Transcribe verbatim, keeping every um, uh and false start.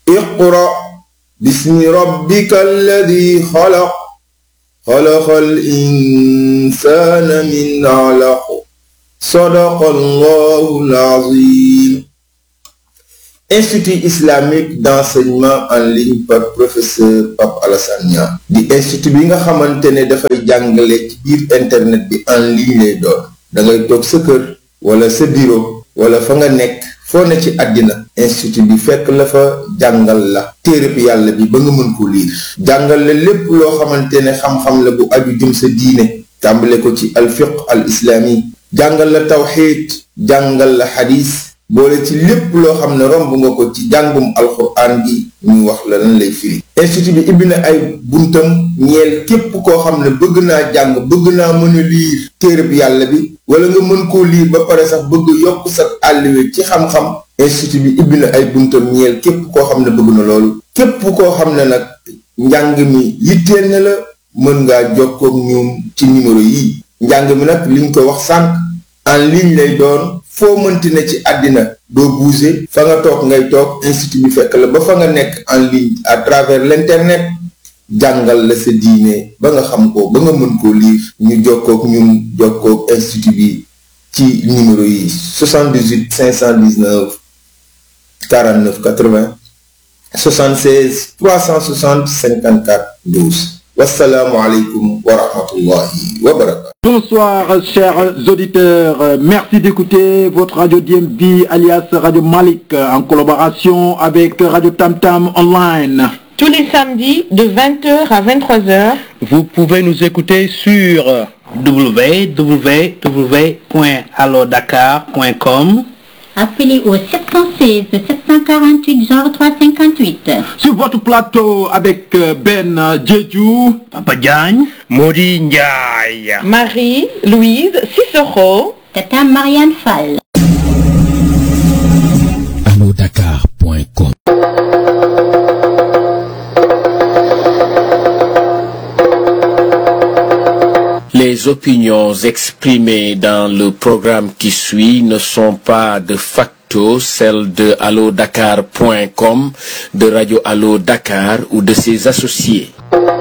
اقرأ باسم ربك الذي خلق خلق الإنسان من علق صدق الله العظيم. Institut islamique d'enseignement en ligne par professeur Pape Alassane Niang di institut bi nga xamante ne dafay jàngale ci biir internet bi en ligne lay doon da ngay toog sa kër wala sa bureau wala fa nga nekk foo ne ci àddina institut bi fekk la fa jàngal la téereb yàlla bi ba nga mën ko liir jàngal la lépp loo xamante ne xam-xam la bu aju jëm sa diine tàmbale ko ci al fiqh al islami jàngal la tawxiid jàngal la xadis boole ci lépp loo xam ne romb nga ko ci jàngum alxuraan gi ñu wax la lan lay firi. institut bi ibbi na ay buntam ñeel képp koo xam ne bëgg naa jàng bëgg naa mën a liir téereb yàlla bi wala nga mën koo liir ba pare sax bëgg yokk sa àlliwe ci xam-xam institut bi ibbi na ay buntam ñeel képp koo xam ne bëgg na loolu képp koo xam ne nag njàng mi yitteel na la mën ngaa jokkoo ak ñoom ci numéro yi njàng mi nag liñ ko wax sànq en ligne lay doon foo mënti ne ci àddina doo bouger fa nga toog ngay toog institut bi fekk la ba fa nga nekk en ligne à travers l'internet jàngal la sa diine ba nga xam ko ba nga mën koo lire ñu jokkook ñun jokkook institut bi ci numéro yi soixante-dix-huit cinq cent dix-neuf quarante-neuf quatre-vingts soixante-seize trois cent soixante cinquante-quatre douze. Wassalamu alaikum wa rahmatullahi wa barakatuh. Bonsoir chers auditeurs, merci d'écouter votre radio D M V alias Radio Malik en collaboration avec Radio Tam Tam Online. Tous les samedis de vingt heures à vingt-trois heures. Vous pouvez nous écouter sur w w w point allo dakar point com. Appelez au sept un six sept quatre huit zéro trois cinq huit. Sur votre plateau avec Ben Djedjou, Papa Diagne, Modi Ndiaye, Marie-Louise Cicero, Tata Marianne Fall. allo dakar point com. Les opinions exprimées dans le programme qui suit ne sont pas de facto celles de allo dakar point com, de Radio Allo Dakar ou de ses associés.